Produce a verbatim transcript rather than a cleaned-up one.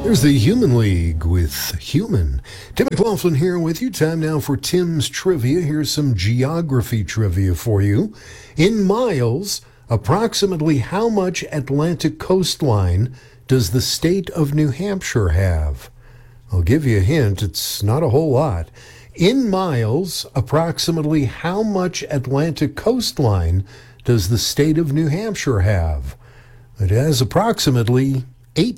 There's the Human League with Human. Tim McLaughlin here with you. Time now for Tim's Trivia. Here's some geography trivia for you. In miles, approximately how much Atlantic coastline does the state of New Hampshire have? I'll give you a hint. It's not a whole lot. In miles, approximately how much Atlantic coastline does the state of New Hampshire have? It has approximately eight